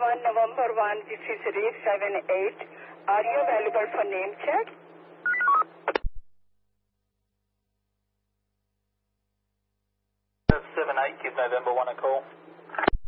1 November 1, this is 378. Are you available for name check? 78, give November 1 a call.